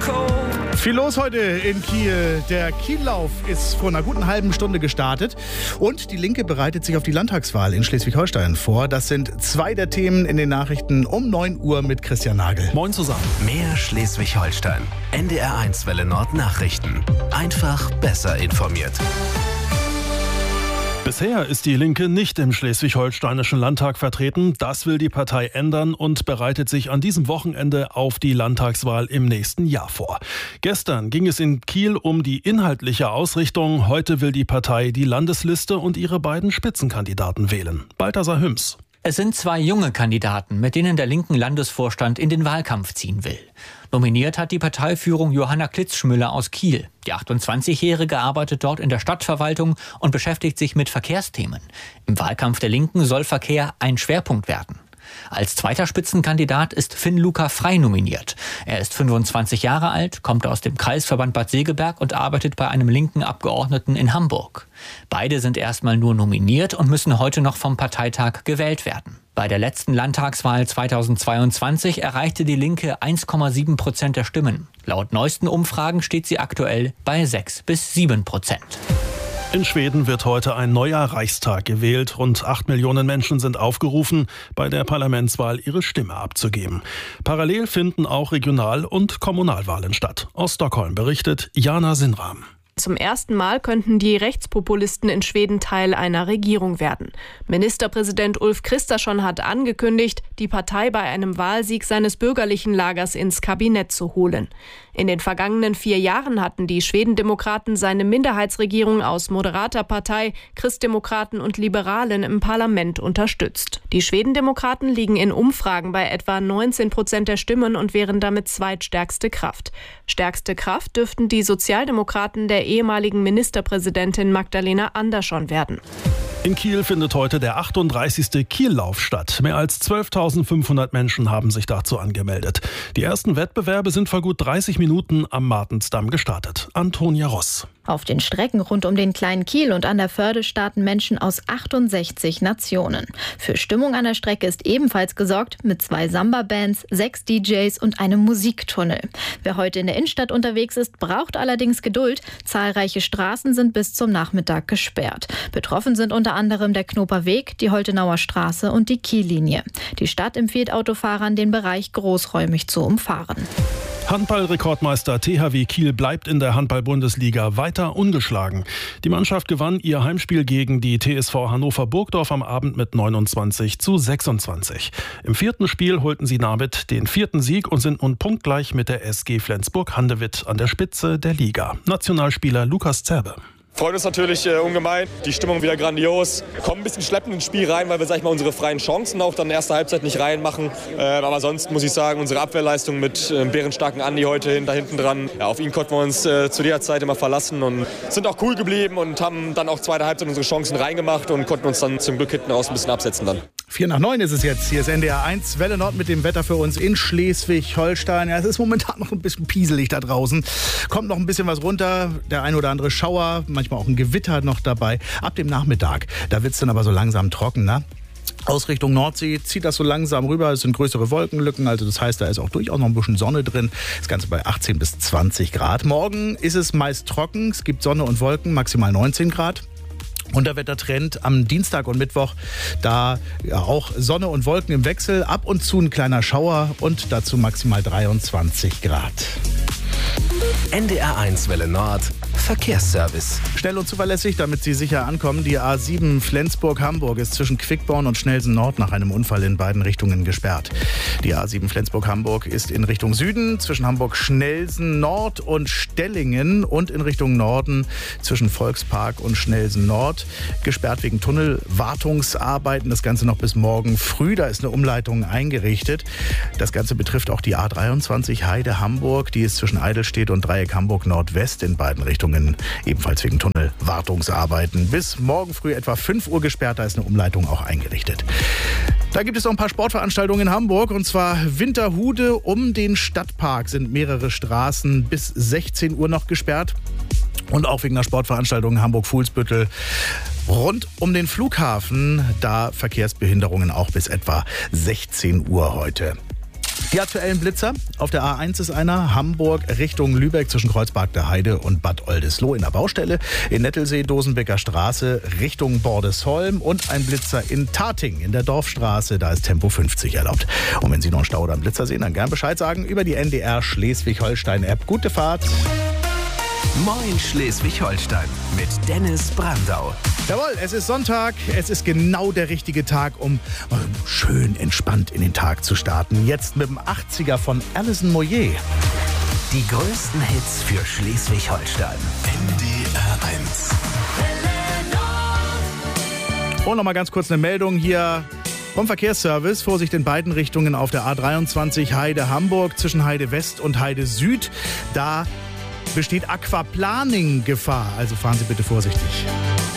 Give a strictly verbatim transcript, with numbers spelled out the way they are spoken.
Viel los heute in Kiel. Der Kiellauf ist vor einer guten halben Stunde gestartet und die Linke bereitet sich auf die Landtagswahl in Schleswig-Holstein vor. Das sind zwei der Themen in den Nachrichten um neun Uhr mit Christian Nagel. Moin zusammen. Mehr Schleswig-Holstein. N D R eins Welle Nord Nachrichten. Einfach besser informiert. Bisher ist die Linke nicht im Schleswig-Holsteinischen Landtag vertreten. Das will die Partei ändern und bereitet sich an diesem Wochenende auf die Landtagswahl im nächsten Jahr vor. Gestern ging es in Kiel um die inhaltliche Ausrichtung. Heute will die Partei die Landesliste und ihre beiden Spitzenkandidaten wählen. Balthasar Hüms. Es sind zwei junge Kandidaten, mit denen der linken Landesvorstand in den Wahlkampf ziehen will. Nominiert hat die Parteiführung Johanna Klitzschmüller aus Kiel. Die achtundzwanzigjährige arbeitet dort in der Stadtverwaltung und beschäftigt sich mit Verkehrsthemen. Im Wahlkampf der Linken soll Verkehr ein Schwerpunkt werden. Als zweiter Spitzenkandidat ist Finn-Luca Frey nominiert. Er ist fünfundzwanzig Jahre alt, kommt aus dem Kreisverband Bad Segeberg und arbeitet bei einem linken Abgeordneten in Hamburg. Beide sind erstmal nur nominiert und müssen heute noch vom Parteitag gewählt werden. Bei der letzten Landtagswahl zweitausendzweiundzwanzig erreichte die Linke eins Komma sieben Prozent der Stimmen. Laut neuesten Umfragen steht sie aktuell bei sechs bis sieben Prozent. In Schweden wird heute ein neuer Reichstag gewählt. Rund acht Millionen Menschen sind aufgerufen, bei der Parlamentswahl ihre Stimme abzugeben. Parallel finden auch Regional- und Kommunalwahlen statt. Aus Stockholm berichtet Jana Sinram. Zum ersten Mal könnten die Rechtspopulisten in Schweden Teil einer Regierung werden. Ministerpräsident Ulf Kristersson hat angekündigt, die Partei bei einem Wahlsieg seines bürgerlichen Lagers ins Kabinett zu holen. In den vergangenen vier Jahren hatten die Schwedendemokraten seine Minderheitsregierung aus moderater Partei, Christdemokraten und Liberalen im Parlament unterstützt. Die Schwedendemokraten liegen in Umfragen bei etwa neunzehn Prozent der Stimmen und wären damit zweitstärkste Kraft. Stärkste Kraft dürften die Sozialdemokraten der ehemaligen Ministerpräsidentin Magdalena Andersson werden. In Kiel findet heute der achtunddreißigste Kiellauf statt. Mehr als zwölftausendfünfhundert Menschen haben sich dazu angemeldet. Die ersten Wettbewerbe sind vor gut dreißig Minuten am Martensdamm gestartet. Antonia Ross. Auf den Strecken rund um den kleinen Kiel und an der Förde starten Menschen aus achtundsechzig Nationen. Für Stimmung an der Strecke ist ebenfalls gesorgt mit zwei Samba-Bands, sechs D Js und einem Musiktunnel. Wer heute in der Innenstadt unterwegs ist, braucht allerdings Geduld. Zahlreiche Straßen sind bis zum Nachmittag gesperrt. Betroffen sind unter anderem der Knoper Weg, die Holtenauer Straße und die Kiellinie. Die Stadt empfiehlt Autofahrern, den Bereich großräumig zu umfahren. Handball-Rekordmeister T H W Kiel bleibt in der Handball-Bundesliga weiter ungeschlagen. Die Mannschaft gewann ihr Heimspiel gegen die T S V Hannover Burgdorf am Abend mit neunundzwanzig zu sechsundzwanzig. Im vierten Spiel holten sie damit den vierten Sieg und sind nun punktgleich mit der S G Flensburg-Handewitt an der Spitze der Liga. Nationalspieler Lukas Zerbe. Freut uns natürlich äh, ungemein, die Stimmung wieder grandios. Kommen ein bisschen schleppend ins Spiel rein, weil wir, sag ich mal, unsere freien Chancen auch dann in der ersten Halbzeit nicht reinmachen. Äh, aber sonst muss ich sagen, unsere Abwehrleistung mit äh, bärenstarken Andi heute hin, da hinten dran. Ja, auf ihn konnten wir uns äh, zu der Zeit immer verlassen und sind auch cool geblieben und haben dann auch zweite Halbzeit unsere Chancen reingemacht und konnten uns dann zum Glück hinten raus ein bisschen absetzen dann. Vier nach neun ist es jetzt. Hier ist N D R eins Welle Nord mit dem Wetter für uns in Schleswig-Holstein. Ja, es ist momentan noch ein bisschen pieselig da draußen. Kommt noch ein bisschen was runter. Der ein oder andere Schauer, manchmal auch ein Gewitter noch dabei. Ab dem Nachmittag, da wird es dann aber so langsam trockener. Aus Richtung Nordsee zieht das so langsam rüber. Es sind größere Wolkenlücken, also das heißt, da ist auch durchaus noch ein bisschen Sonne drin. Das Ganze bei achtzehn bis zwanzig Grad. Morgen ist es meist trocken. Es gibt Sonne und Wolken, maximal neunzehn Grad. Und der Wettertrend am Dienstag und Mittwoch, da ja auch Sonne und Wolken im Wechsel, ab und zu ein kleiner Schauer und dazu maximal dreiundzwanzig Grad. N D R eins Welle Nord Verkehrsservice. Schnell und zuverlässig, damit Sie sicher ankommen. Die A sieben Flensburg-Hamburg ist zwischen Quickborn und Schnelsen Nord nach einem Unfall in beiden Richtungen gesperrt. Die A sieben Flensburg-Hamburg ist in Richtung Süden zwischen Hamburg-Schnelsen Nord und Stellingen und in Richtung Norden zwischen Volkspark und Schnelsen Nord gesperrt wegen Tunnelwartungsarbeiten. Das Ganze noch bis morgen früh. Da ist eine Umleitung eingerichtet. Das Ganze betrifft auch die A dreiundzwanzig Heide-Hamburg. Die ist zwischen Eidelstedt und Dreieck Hamburg Nordwest in beiden Richtungen ebenfalls wegen Tunnelwartungsarbeiten. Bis morgen früh etwa fünf Uhr gesperrt, da ist eine Umleitung auch eingerichtet. Da gibt es noch ein paar Sportveranstaltungen in Hamburg, und zwar Winterhude. Um den Stadtpark sind mehrere Straßen bis sechzehn Uhr noch gesperrt. Und auch wegen einer Sportveranstaltung Hamburg-Fuhlsbüttel rund um den Flughafen, da Verkehrsbehinderungen auch bis etwa sechzehn Uhr heute. Die aktuellen Blitzer. Auf der A eins ist einer. Hamburg Richtung Lübeck zwischen Kreuzberg der Heide und Bad Oldesloe in der Baustelle. In Nettelsee, Dosenbecker Straße Richtung Bordesholm. Und ein Blitzer in Tating in der Dorfstraße. Da ist Tempo fünfzig erlaubt. Und wenn Sie noch einen Stau oder einen Blitzer sehen, dann gern Bescheid sagen über die N D R Schleswig-Holstein-App. Gute Fahrt. Moin Schleswig-Holstein mit Dennis Brandau. Jawohl, es ist Sonntag. Es ist genau der richtige Tag, um schön entspannt in den Tag zu starten. Jetzt mit dem achtziger von Alison Moyet. Die größten Hits für Schleswig-Holstein. N D R eins. Und noch mal ganz kurz eine Meldung hier vom Verkehrsservice. Vorsicht in beiden Richtungen auf der A dreiundzwanzig Heide-Hamburg zwischen Heide West und Heide Süd. Da besteht Aquaplaning-Gefahr. Also fahren Sie bitte vorsichtig.